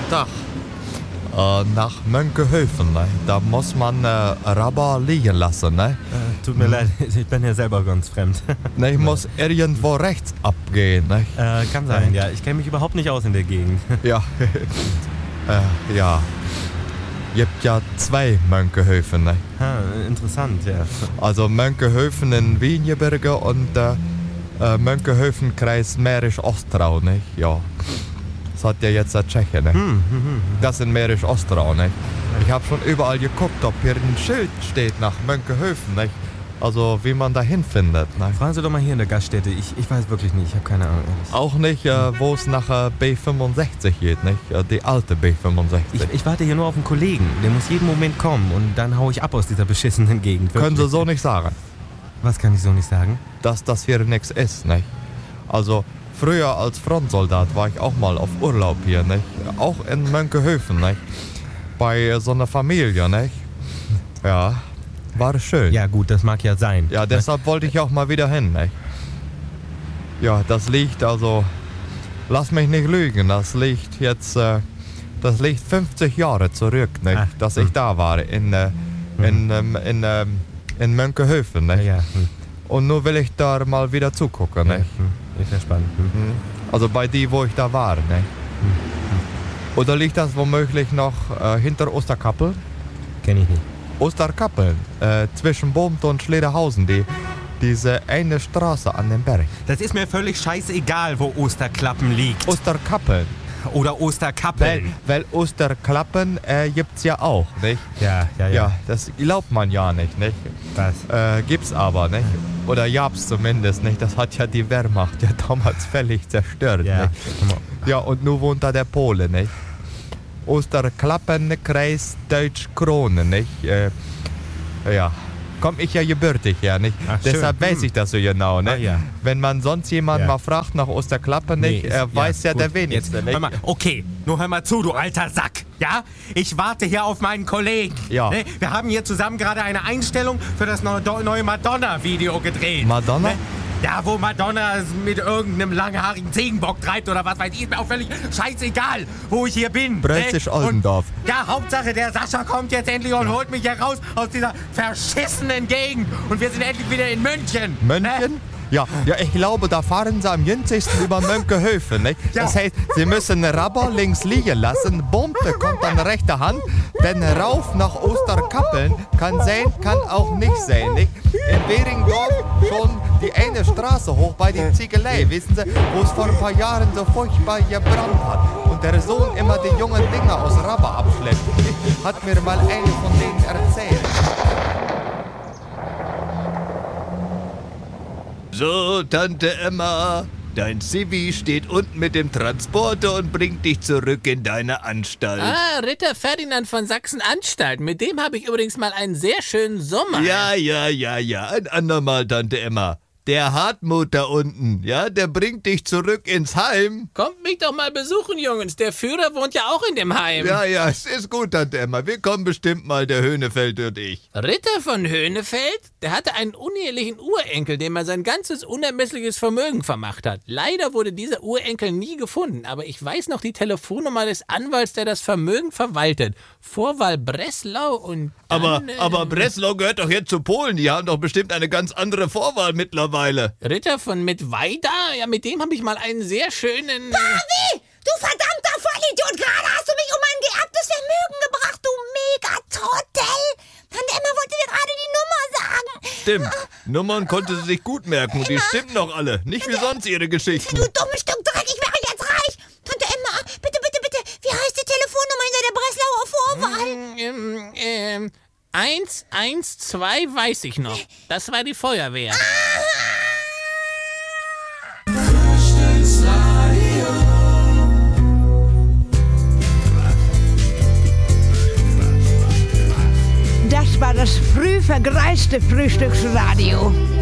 Tag. Nach Mönckehofen, ne? Da muss man Rubber liegen lassen, ne? Tut mir leid, ich bin ja selber ganz fremd. Ne, ich muss irgendwo rechts abgehen, ne? Kann sein, ja. Ich kenne mich überhaupt nicht aus in der Gegend. Ja. Ja. Gibt ja 2 Mönckehofen, ne? Interessant, ja. Also Mönckehofen in Wienjeberge und Mönckehofen Kreis Mährisch-Ostrau, ne? Ja. Das hat ja jetzt der Tscheche, ne? Das in Mährisch-Ostrau, ne? Ich habe schon überall geguckt, ob hier ein Schild steht nach Mönckehofen, ne? Also wie man da hinfindet, ne? Fragen Sie doch mal hier in der Gaststätte. Ich weiß wirklich nicht, ich habe keine Ahnung. Auch nicht, wo es nach B65 geht, nicht? Die alte B65. Ich warte hier nur auf einen Kollegen. Der muss jeden Moment kommen und dann hau ich ab aus dieser beschissenen Gegend. Können Sie so nicht sagen. Was kann ich so nicht sagen? Dass das hier nichts ist, nicht? Also früher als Frontsoldat war ich auch mal auf Urlaub hier, nicht? Auch in Mönckehofen, nicht? Bei so einer Familie, nicht? Ja, war schön. Ja gut, das mag ja sein. Ja, deshalb wollte ich auch mal wieder hin, nicht? Ja, das liegt also, lass mich nicht lügen, das liegt jetzt, das liegt 50 Jahre zurück, nicht? Dass ich da war, in Mönckehofen, nicht? Ja. Und nun will ich da mal wieder zugucken, nicht? Ist ja spannend. Also bei die, wo ich da war, ne? Oder liegt das womöglich noch hinter Osterkappel? Kenn ich nicht. Osterkappel, zwischen Bomt und Schlederhausen, diese eine Straße an dem Berg. Das ist mir völlig scheißegal, wo Osterklappen liegt. Osterkappel. Oder Osterkappeln. Weil Osterklappen gibt's ja auch, nicht? Ja. Ja, das glaubt man ja nicht? Was? Gibt's aber, nicht? Oder gab's zumindest, nicht? Das hat ja die Wehrmacht ja damals völlig zerstört, ja. Nicht? Ja, und nun wohnt da der Pole, nicht? Osterklappen, Kreis Deutsch-Krone, nicht? Ja, komm ich ja gebürtig her, nicht? Ach, deshalb weiß ich das so genau, ne? Ja. Wenn man sonst jemanden mal fragt nach Osterklappen, nicht? Weiß ja gut. der wenigste, Jetzt, nicht? hör mal, okay, nur hör mal zu, du alter Sack, ja? Ich warte hier auf meinen Kollegen. Ja. Ne? Wir haben hier zusammen gerade eine Einstellung für das neue Madonna-Video gedreht. Madonna? Ne? Ja, wo Madonna mit irgendeinem langhaarigen Ziegenbock treibt oder was weiß ich, ist mir auch völlig scheißegal, wo ich hier bin. Preußisch-Oldendorf. Ja, Hauptsache der Sascha kommt jetzt endlich und holt mich hier raus aus dieser verschissenen Gegend. Und wir sind endlich wieder in München. München? Ja, ich glaube, da fahren sie am günstigsten über Mönckehofen, nicht? Ja. Das heißt, sie müssen Rubber links liegen lassen, Bombe kommt an rechter Hand, denn rauf nach Osterkappeln kann sein, kann auch nicht sein, nicht? In Währingdorf schon die eine Straße hoch bei der Ziegelei, wissen Sie, wo es vor ein paar Jahren so furchtbar gebrannt hat und der Sohn immer die jungen Dinger aus Rubber abschleppt. Hat mir mal eine von denen erzählt. So, Tante Emma, dein Civi steht unten mit dem Transporter und bringt dich zurück in deine Anstalt. Ah, Ritter Ferdinand von Sachsen-Anstalt. Mit dem habe ich übrigens mal einen sehr schönen Sommer. Ja, ein andermal, Tante Emma. Der Hartmut da unten, ja, der bringt dich zurück ins Heim. Kommt mich doch mal besuchen, Jungs. Der Führer wohnt ja auch in dem Heim. Ja, es ist gut, Tante Emma. Wir kommen bestimmt mal, der Höhnefeld und ich. Ritter von Höhnefeld? Der hatte einen unehelichen Urenkel, dem er sein ganzes unermessliches Vermögen vermacht hat. Leider wurde dieser Urenkel nie gefunden, aber ich weiß noch die Telefonnummer des Anwalts, der das Vermögen verwaltet. Vorwahl Breslau und dann, Aber Breslau gehört doch jetzt zu Polen. Die haben doch bestimmt eine ganz andere Vorwahl mittlerweile. Ritter von Mittweida? Ja, mit dem habe ich mal einen sehr schönen... Pavi! Du verdammter Vollidiot! Gerade hast du mich um mein geerbtes Vermögen gebracht, du Megatrottel! Tante Emma wollte dir gerade die Nummer sagen. Stimmt. Nummern konnte sie sich gut merken und die stimmen noch alle. Nicht wie sonst ihre Geschichten. Du dummes Stück Dreck, ich wäre jetzt reich! Tante Emma, bitte, wie heißt die Telefonnummer hinter der Breslauer Vorwahl? 112 weiß ich noch. Das war die Feuerwehr. Das war das früh vergreiste Frühstücksradio.